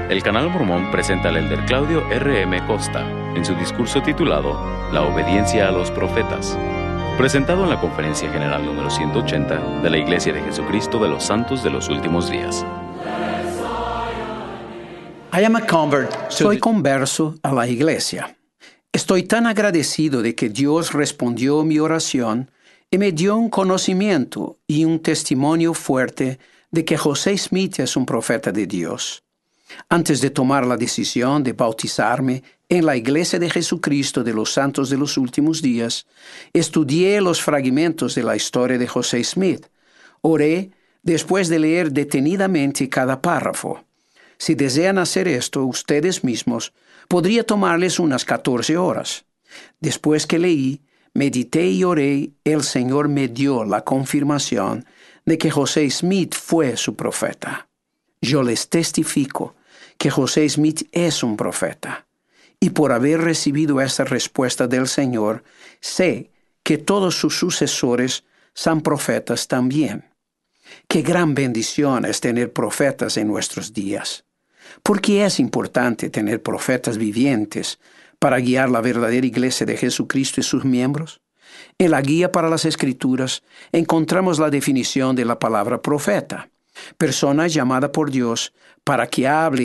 El Canal Mormón presenta al elder Claudio R.M. Costa en su discurso titulado La obediencia a los profetas, presentado en la Conferencia General número 180 de la Iglesia de Jesucristo de los Santos de los Últimos Días. Soy converso a la iglesia. Estoy tan agradecido de que Dios respondió mi oración y me dio un conocimiento y un testimonio fuerte de que José Smith es un profeta de Dios. Antes de tomar la decisión de bautizarme en la Iglesia de Jesucristo de los Santos de los Últimos Días, estudié los fragmentos de la historia de José Smith. Oré después de leer detenidamente cada párrafo. Si desean hacer esto ustedes mismos, podría tomarles unas 14 horas. Después que leí, medité y oré, el Señor me dio la confirmación de que José Smith fue su profeta. Yo les testifico que José Smith es un profeta, y por haber recibido esta respuesta del Señor, sé que todos sus sucesores son profetas también. Qué gran bendición es tener profetas en nuestros días. ¿Por qué es importante tener profetas vivientes para guiar la verdadera Iglesia de Jesucristo y sus miembros? En la guía para las Escrituras encontramos la definición de la palabra profeta: persona llamada por Dios para que hable